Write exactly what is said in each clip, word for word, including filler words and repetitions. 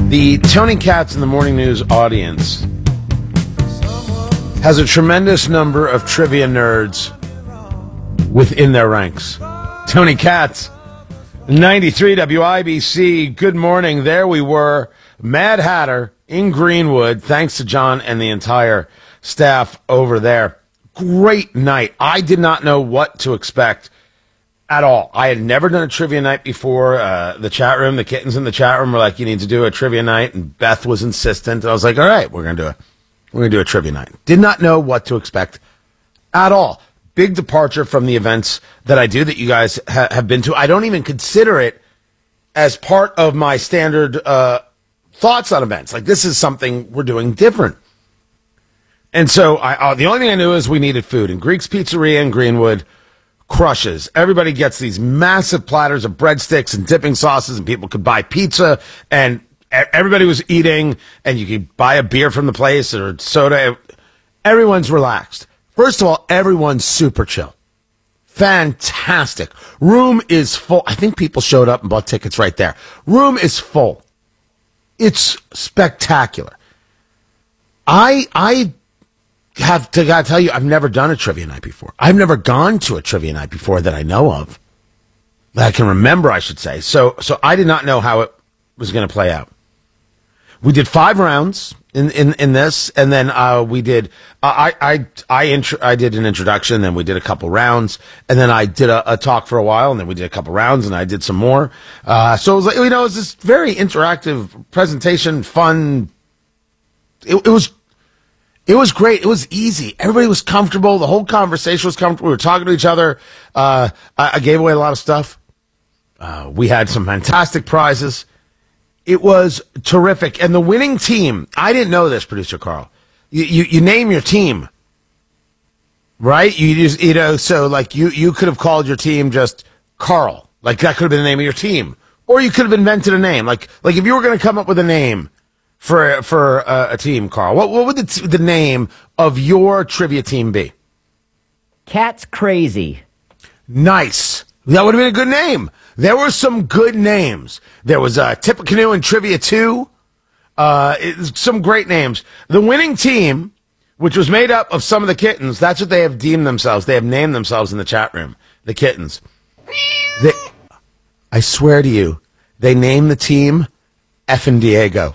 The Tony Katz in the Morning News audience has a tremendous number of trivia nerds within their ranks. Tony Katz, ninety-three W I B C, good morning. There we were, Mad Hatter in Greenwood, thanks to John and the entire staff over there. Great night. I did not know what to expect at all. I had never done a trivia night before. Uh, the chat room, the kittens in the chat room were like, you need to do a trivia night, and Beth was insistent. And I was like, all right, we're going to do it. We're going to do a trivia night. Did not know what to expect at all. Big departure from the events that I do that you guys ha- have been to. I don't even consider it as part of my standard uh, thoughts on events. Like, this is something we're doing different. And so I, uh, the only thing I knew is we needed food. And Greek's Pizzeria in Greenwood crushes. Everybody gets these massive platters of breadsticks and dipping sauces, and people could buy pizza, and everybody was eating, and you could buy a beer from the place or soda. Everyone's relaxed. First of all, everyone's super chill. Fantastic. Room is full. I think people showed up and bought tickets right there. Room is full. It's spectacular. I I have to gotta tell you, I've never done a trivia night before. I've never gone to a trivia night before that I know of. That I can remember, I should say. So so I did not know how it was going to play out. We did five rounds in, in, in this, and then uh, we did. Uh, I I I, intro, I did an introduction, then we did a couple rounds, and then I did a, a talk for a while, and then we did a couple rounds, and I did some more. Uh, so it was like, you know, it was this very interactive presentation, fun. It, it was. It was great. It was easy. Everybody was comfortable. The whole conversation was comfortable. We were talking to each other. Uh, I, I gave away a lot of stuff. Uh, we had some fantastic prizes. It was terrific. And the winning team, I didn't know this, Producer Carl. You, you, you name your team, right? You just, you know, so like you, you could have called your team just Carl. Like that could have been the name of your team. Or you could have invented a name. Like, like if you were going to come up with a name for for uh, a team, Carl, what what would the, t- the name of your trivia team be? Cat's Crazy. Nice. That would have been a good name. There were some good names. There was uh, Tippecanoe and Trivia two. Uh, it, some great names. The winning team, which was made up of some of the kittens, that's what they have deemed themselves. They have named themselves in the chat room, the kittens. They, I swear to you, they named the team Effin' Diego.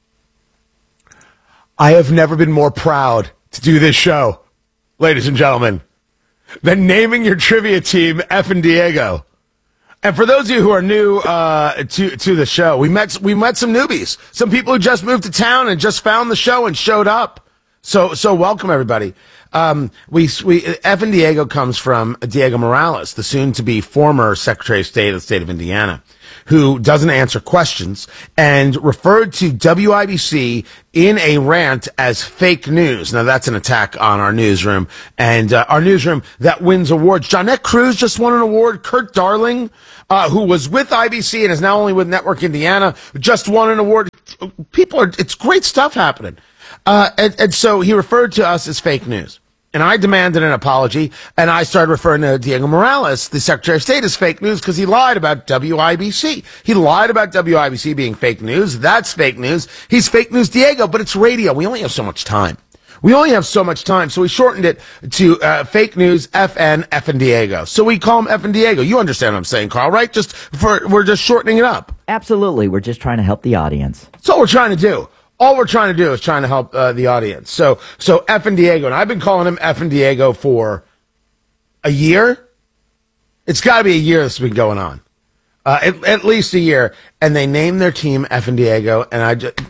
I have never been more proud to do this show, ladies and gentlemen, than naming your trivia team Effin' Diego. And for those of you who are new uh, to to the show, we met we met some newbies, some people who just moved to town and just found the show and showed up. So so welcome everybody. Um, we we Effin' Diego comes from Diego Morales, the soon-to-be former Secretary of State of the state of Indiana, who doesn't answer questions and referred to W I B C in a rant as fake news. Now, that's an attack on our newsroom, and uh, our newsroom that wins awards. Jonette Cruz just won an award. Kurt Darling, uh, who was with I B C and is now only with Network Indiana, just won an award. People are, it's great stuff happening. Uh, and, and so he referred to us as fake news. And I demanded an apology, and I started referring to Diego Morales, the Secretary of State, as fake news because he lied about W I B C. He lied about W I B C being fake news. That's fake news. He's fake news Diego, but it's radio. We only have so much time. We only have so much time, so we shortened it to uh, fake news F N, Effin' Diego. So we call him Effin' Diego. You understand what I'm saying, Carl, right? Just for we're just shortening it up. Absolutely. We're just trying to help the audience. That's all we're trying to do. All we're trying to do is trying to help uh, the audience. So, so Effin' Diego, and I've been calling him Effin' Diego for a year. It's got to be a year that's been going on, uh, at, at least a year. And they named their team Effin' Diego, and I just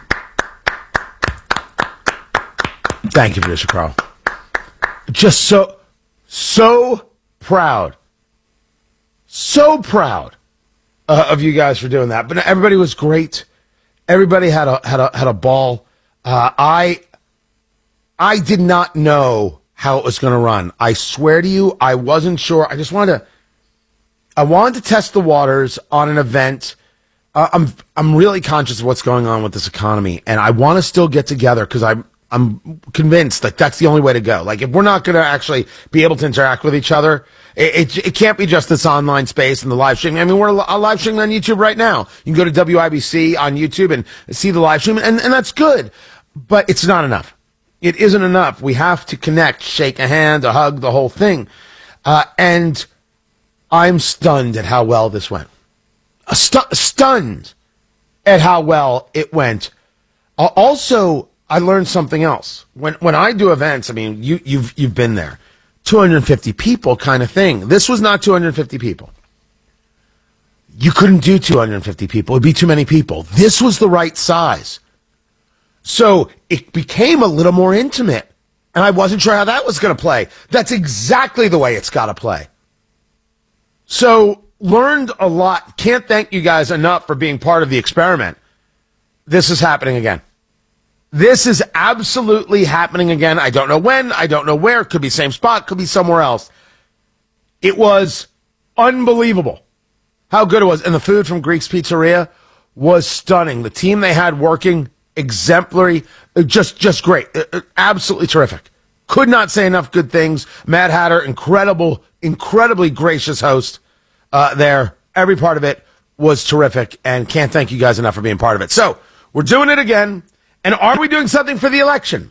thank you, producer Carl. Just so, so proud, so proud uh, of you guys for doing that. But everybody was great. Everybody had a had a had a ball. Uh, I I did not know how it was going to run. I swear to you, I wasn't sure. I just wanted to. I wanted to test the waters on an event. Uh, I'm I'm really conscious of what's going on with this economy, and I want to still get together because I'm I'm convinced that that's the only way to go. Like, if we're not going to actually be able to interact with each other, it, it, it can't be just this online space and the live streaming. I mean, we're a live streaming on YouTube right now. You can go to W I B C on YouTube and see the live stream, and, and that's good. But it's not enough. It isn't enough. We have to connect, shake a hand, a hug, the whole thing. Uh, and I'm stunned at how well this went. Uh, stu- stunned at how well it went. Uh, also, I learned something else. When when I do events, I mean, you, you've you've been there. two hundred fifty people kind of thing. This was not two hundred fifty people. You couldn't do two hundred fifty people. It'd be too many people. This was the right size. So it became a little more intimate. And I wasn't sure how that was going to play. That's exactly the way it's got to play. So learned a lot. Can't thank you guys enough for being part of the experiment. This is happening again. This is absolutely happening again. I don't know when. I don't know where. Could be same spot. Could be somewhere else. It was unbelievable how good it was. And the food from Greek's Pizzeria was stunning. The team they had working, exemplary, just just great. Absolutely terrific. Could not say enough good things. Mad Hatter, incredible, incredibly gracious host uh, there. Every part of it was terrific, and can't thank you guys enough for being part of it. So we're doing it again. And are we doing something for the election?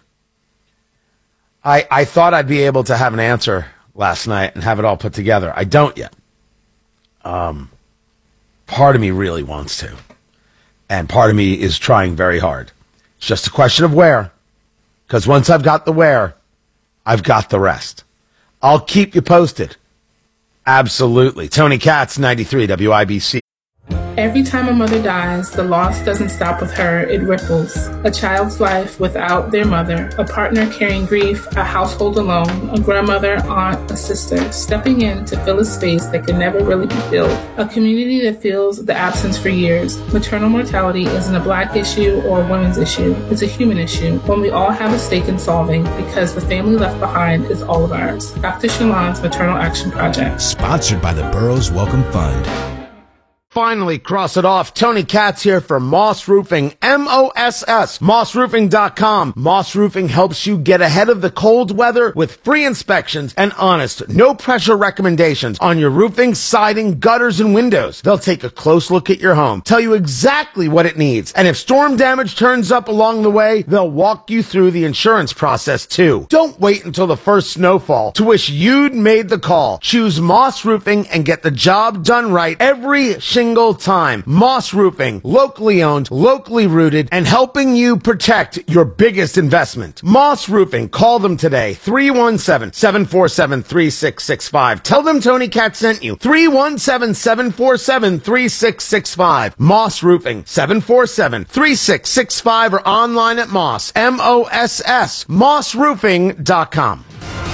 I I thought I'd be able to have an answer last night and have it all put together. I don't yet. Um, part of me really wants to. And part of me is trying very hard. It's just a question of where. Because once I've got the where, I've got the rest. I'll keep you posted. Absolutely. Tony Katz, ninety-three W I B C. Every time a mother dies, the loss doesn't stop with her, it ripples. A child's life without their mother, a partner carrying grief, a household alone, a grandmother, aunt, a sister, stepping in to fill a space that can never really be filled. A community that feels the absence for years. Maternal mortality isn't a black issue or a women's issue. It's a human issue, one we all have a stake in solving because the family left behind is all of ours. Doctor Shalon's Maternal Action Project. Sponsored by the Burroughs Welcome Fund. Finally, cross it off. Tony Katz here for Moss Roofing, M O S S, moss roofing dot com. Moss Roofing helps you get ahead of the cold weather with free inspections and honest, no-pressure recommendations on your roofing, siding, gutters, and windows. They'll take a close look at your home, tell you exactly what it needs, and if storm damage turns up along the way, they'll walk you through the insurance process, too. Don't wait until the first snowfall to wish you'd made the call. Choose Moss Roofing and get the job done right every single Single time. Moss Roofing, locally owned, locally rooted, and helping you protect your biggest investment. Moss Roofing, call them today, three one seven, seven four seven, three six six five. Tell them Tony Katz sent you, three one seven, seven four seven, three six six five. Moss Roofing, seven four seven, three six six five, or online at Moss, M O S S, moss roofing dot com.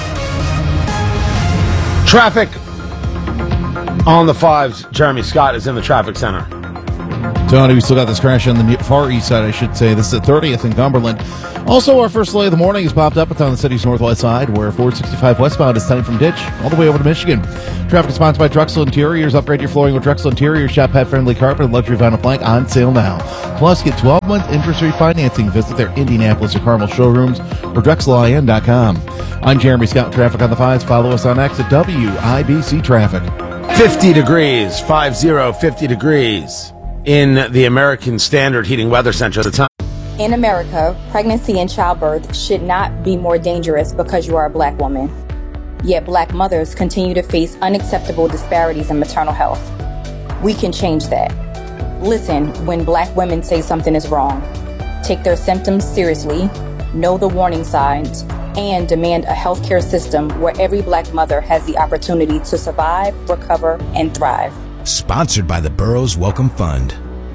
Traffic on the fives. Jeremy Scott is in the traffic center. Tony, we still got this crash on the far east side, I should say. This is at thirtieth in Cumberland. Also, our first delay of the morning has popped up. It's on the city's northwest side, where four sixty-five westbound is heading from Ditch all the way over to Michigan. Traffic is sponsored by Drexel Interiors. Upgrade your flooring with Drexel Interiors. Shop pet-friendly carpet and luxury vinyl plank on sale now. Plus, get twelve-month interest-free financing. Visit their Indianapolis or Carmel showrooms or drexel I N dot com. I'm Jeremy Scott. Traffic on the fives. Follow us on X at W I B C Traffic. fifty degrees, five zero, fifty degrees in the American Standard Heating Weather Center at the time. In America, pregnancy and childbirth should not be more dangerous because you are a black woman. Yet black mothers continue to face unacceptable disparities in maternal health. We can change that. Listen when black women say something is wrong. Take their symptoms seriously, know the warning signs, and demand a healthcare system where every black mother has the opportunity to survive, recover, and thrive. Sponsored by the Burroughs Welcome Fund.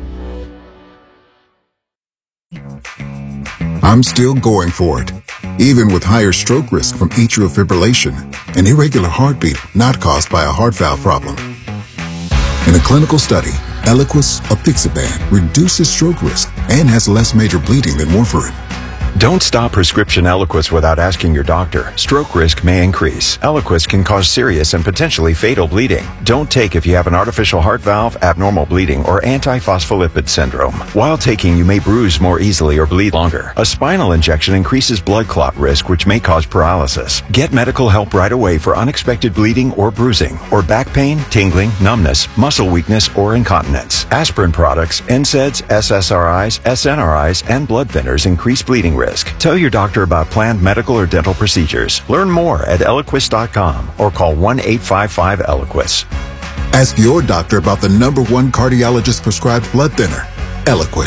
I'm still going for it, even with higher stroke risk from atrial fibrillation, an irregular heartbeat not caused by a heart valve problem. In a clinical study, Eliquis apixaban reduces stroke risk and has less major bleeding than warfarin. Don't stop prescription Eliquis without asking your doctor. Stroke risk may increase. Eliquis can cause serious and potentially fatal bleeding. Don't take if you have an artificial heart valve, abnormal bleeding, or antiphospholipid syndrome. While taking, you may bruise more easily or bleed longer. A spinal injection increases blood clot risk, which may cause paralysis. Get medical help right away for unexpected bleeding or bruising, or back pain, tingling, numbness, muscle weakness, or incontinence. Aspirin products, N SAIDs, S S R Is, S N R Is, and blood thinners increase bleeding risk. Tell your doctor about planned medical or dental procedures. Learn more at Eliquis dot com or call one eight five five Eliquis. Ask your doctor about the number one cardiologist prescribed blood thinner, Eliquis.